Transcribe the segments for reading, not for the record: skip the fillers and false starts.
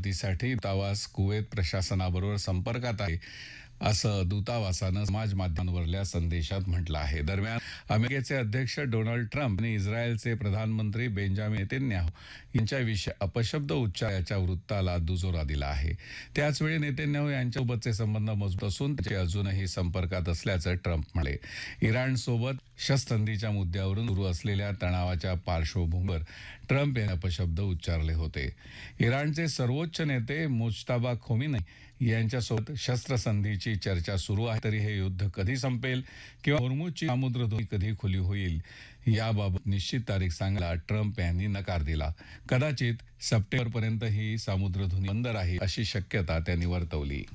मदतीसाठी दूतावास कुवेत प्रशासनाबरोबर संपर्कात आहे, असं दूतावासानं समाज माध्यमांवरल्या संदेशात म्हटलं आहे. दरम्यान अमेरिकेचे अध्यक्ष डोनाल्ड ट्रम्प आणि इस्रायलचे प्रधानमंत्री बेंजामिन नेतन्याहू यांच्याविषयी अपशब्द उच्चाराच्या वृत्ताला दुजोरा दिला आहे. त्याचवेळी नेतन्याहू यांच्यासोबतचे संबंध मजबूत असून ते अजूनही संपर्कात असल्याचं ट्रम्प म्हणाले. इराणसोबत शस्त्रसंधीच्या मुद्द्यावरून सुरू असलेल्या तणावाच्या पार्श्वभूमीवर ट्रम्प यांनी अपशब्द उच्चारले होते. इराणचे सर्वोच्च नेते मुज्तबा खोमेनी यांच्यासोबत शस्त्रसंधीची चर्चा सुरू आहे, तरी हे युद्ध कधी संपेल किंवा होर्मुझची सामुद्रधुनी कधी खुली होईल याबाबत निश्चित तारीख सांगायला ट्रम्प यांनी नकार दिला. कदाचित सप्टेंबरपर्यंत ही सामुद्रधुनी बंद राहील अशी शक्यता त्यांनी वर्तवली.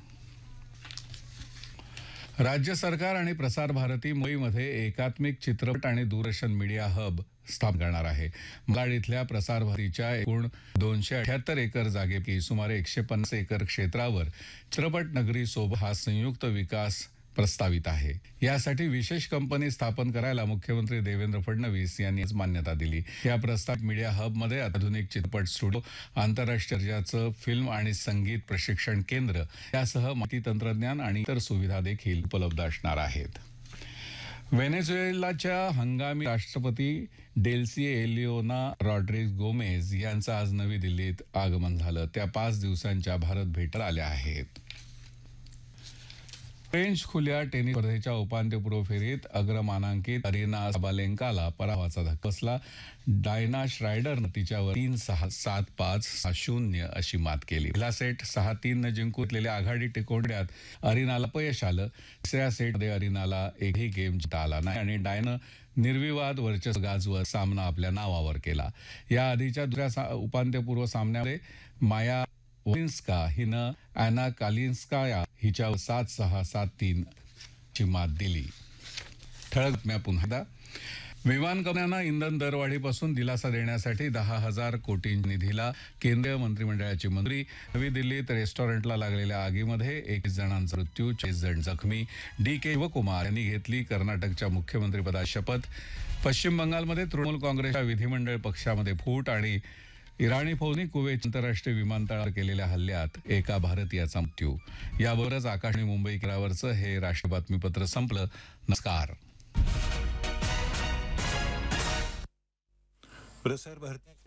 राज्य सरकार आणि प्रसार भारती मुंबईमध्ये एकात्मिक चित्रपट आणि दूरदर्शन मीडिया हब स्थापन करणार आहे. मालाड इथल्या प्रसार भारतीच्या एकूण 278 एकर जागेपैकी सुमारे 150 एकर क्षेत्रावर चित्रपट नगरी सोबत हा संयुक्त विकास प्रस्तावित आहे. यासाठी विशेष कंपनी स्थापन करायला मुख्यमंत्री देवेंद्र फडणवीस यांनी आज मान्यता दिली. या प्रस्तावित मीडिया हबमध्ये आधुनिक चित्रपट स्टुडिओ, आंतरराष्ट्रीय दर्जाचं फिल्म आणि संगीत प्रशिक्षण केंद्र यासह माहिती तंत्रज्ञान आणि इतर सुविधा देखील उपलब्ध असणार आहेत. व्हेनेझुएलाच्या हंगामी राष्ट्रपती डेल्सी एलिओना रॉड्रिग्ज गोमेज यांचं आज नवी दिल्लीत आगमन झालं. त्या 5 दिवसांच्या भारत भेटीला आल्या आहेत. फ्रेंच खुल्या टेनिस स्पर्धेच्या उपांत्यपूर्व फेरीत अग्रमानांकित अरिना साबालेंकाला पराभवाचा धक्का बसला. डायना श्रायडरनं तिच्यावर 3-6, 7-5, 6-0 अशी मात केली. पहिला सेट 6-3 जिंकून घेतलेल्या आघाडी टिकवण्यात अरिनाला अपयश आलं. तिसऱ्या सेटमध्ये अरिनाला एकही गेम जिंकता आला नाही आणि डायनं निर्विवाद वर्चस्व गाजवत सामना आपल्या नावावर केला. या आधीच्या दुसऱ्या उपांत्यपूर्व सामन्यामध्ये माया वोलिन्स्का हिनं अॅना कालिन्स्काया हिच्यावर 7-6, 7-3 ची मात दिली. ठळक बातम्या पुन्हा एकदा. विमान कंपन्यांना इंधन दरवाढीपासून दिलासा देण्यासाठी 10,000 कोटी निधीला केंद्रीय मंत्रिमंडळाची मंजुरी. नवी दिल्लीत रेस्टॉरंटला लागलेल्या आगीमध्ये 21 जणांचा मृत्यू, 40 जण जखमी. डी.के. शिवकुमार यांनी घेतली कर्नाटकच्या मुख्यमंत्रीपदाची शपथ. पश्चिम बंगालमध्ये तृणमूल काँग्रेसच्या विधिमंडळ पक्षामध्ये फूट आणि इराणी फौजने कुवेत आंतरराष्ट्रीय विमानतळावर केलेल्या हल्ल्यात एका भारतीयाचा मृत्यू. याबरोबरच आकाशवाणी मुंबई केंद्रावरचं हे राष्ट्रीय बातमीपत्र संपलं. नमस्कार. प्रसार भारती